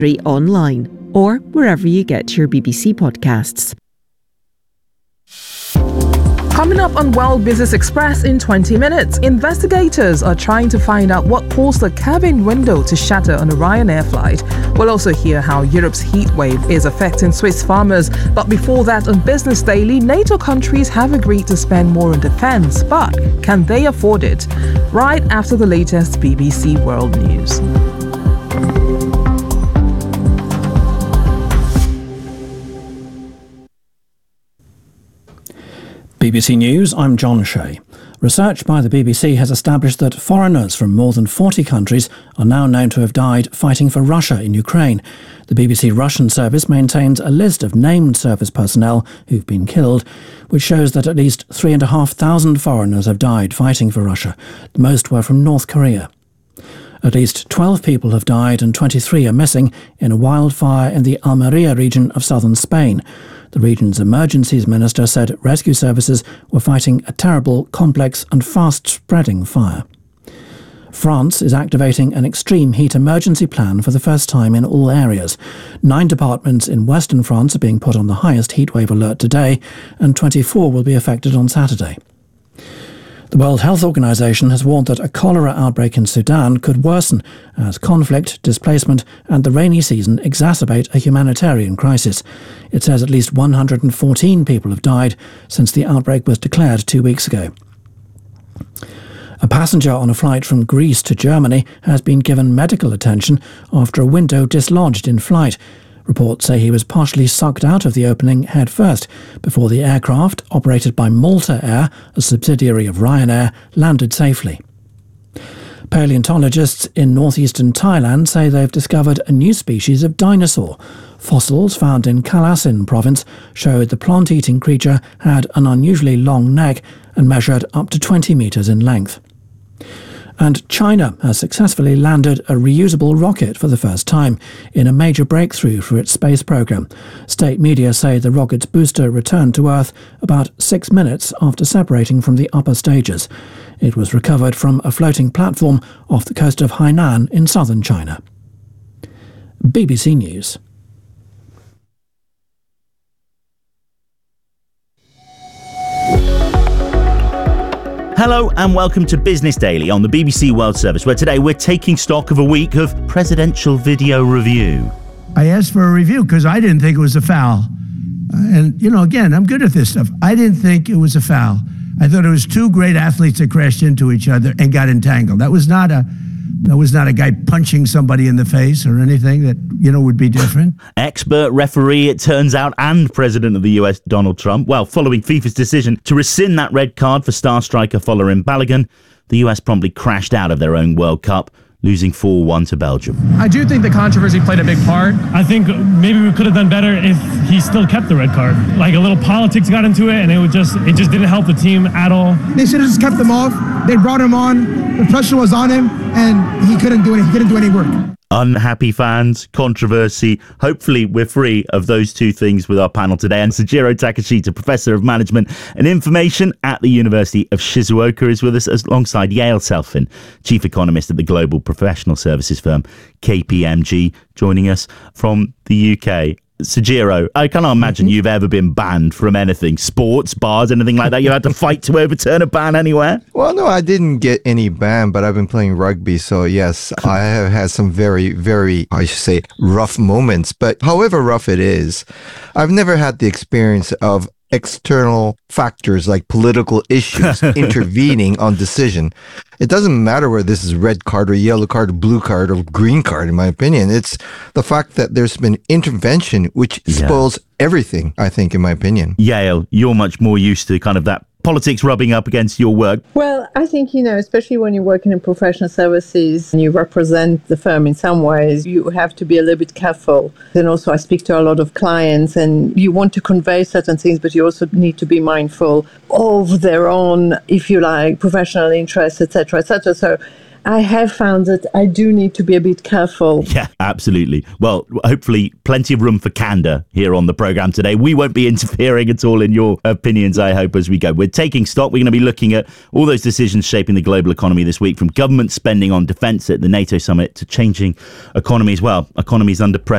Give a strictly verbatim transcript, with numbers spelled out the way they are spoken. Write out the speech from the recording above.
online or wherever you get your B B C podcasts. Coming up on World Business Express in twenty minutes, investigators are trying to find out what caused the cabin window to shatter on a Ryanair flight. We'll also hear how Europe's heat wave is affecting Swiss farmers. But before that, on Business Daily, NATO countries have agreed to spend more on defence, but can they afford it? Right after the latest B B C World News. B B C News, I'm John Shea. Research by the B B C has established that foreigners from more than forty countries are now known to have died fighting for Russia in Ukraine. The B B C Russian service maintains a list of named service personnel who've been killed, which shows that at least three and a half thousand foreigners have died fighting for Russia. Most were from North Korea. At least twelve people have died and twenty-three are missing in a wildfire in the Almeria region of southern Spain. The region's emergencies minister said rescue services were fighting a terrible, complex and fast-spreading fire. France is activating an extreme heat emergency plan for the first time in all areas. Nine departments in western France are being put on the highest heatwave alert today, and twenty-four will be affected on Saturday. The World Health Organization has warned that a cholera outbreak in Sudan could worsen as conflict, displacement and the rainy season exacerbate a humanitarian crisis. It says at least one hundred fourteen people have died since the outbreak was declared two weeks ago. A passenger on a flight from Greece to Germany has been given medical attention after a window dislodged in flight. Reports say he was partially sucked out of the opening head first before the aircraft, operated by Malta Air, a subsidiary of Ryanair, landed safely. Paleontologists in northeastern Thailand say they've discovered a new species of dinosaur. Fossils found in Kalasin province showed the plant-eating creature had an unusually long neck and measured up to twenty metres in length. And China has successfully landed a reusable rocket for the first time in a major breakthrough for its space program. State media say the rocket's booster returned to Earth about six minutes after separating from the upper stages. It was recovered from a floating platform off the coast of Hainan in southern China. B B C News. Hello and welcome to Business Daily on the B B C World Service, where today we're taking stock of a week of presidential video review. I asked for a review because I didn't think it was a foul. Uh, and, you know, again, I'm good at this stuff. I didn't think it was a foul. I thought it was two great athletes that crashed into each other and got entangled. That was not a that was not a guy punching somebody in the face or anything that, you know, would be different. Expert referee, it turns out, and President of the U S, Donald Trump. Well, following FIFA's decision to rescind that red card for star striker Folarin Balogun, the U S promptly crashed out of their own World Cup, losing four one to Belgium. I do think the controversy played a big part. I think maybe we could have done better if he still kept the red card. Like a little politics got into it, and it would just it just didn't help the team at all. They should have just kept him off. They brought him on. The pressure was on him, and he couldn't do any. He couldn't do any work. Unhappy fans, controversy. Hopefully we're free of those two things with our panel today. And Sujiro Takashita, Professor of Management and Information at the University of Shizuoka, is with us alongside Yael Selfin, Chief Economist at the global professional services firm K P M G, joining us from the U K. Sujiro, I cannot imagine mm-hmm. you've ever been banned from anything, sports, bars, anything like that. You had to fight to overturn a ban anywhere? Well, no, I didn't get any ban, but I've been playing rugby. So yes, I have had some very, very, I should say, rough moments. But however rough it is, I've never had the experience of external factors like political issues intervening on decision. It doesn't matter whether this is red card or yellow card or blue card or green card, in my opinion. It's the fact that there's been intervention which yeah. spoils everything, I think, in my opinion. Yael, you're much more used to kind of that politics rubbing up against your work. Well, I think, you know, especially when you're working in professional services and you represent the firm in some ways, you have to be a little bit careful. And also I speak to a lot of clients and you want to convey certain things, but you also need to be mindful of their own, if you like, professional interests, et cetera, et cetera. So I have found that I do need to be a bit careful. Yeah, absolutely. Well, hopefully plenty of room for candour here on the programme today. We won't be interfering at all in your opinions, I hope, as we go. We're taking stock. We're going to be looking at all those decisions shaping the global economy this week, from government spending on defence at the NATO summit to changing economies. Well, economies under pressure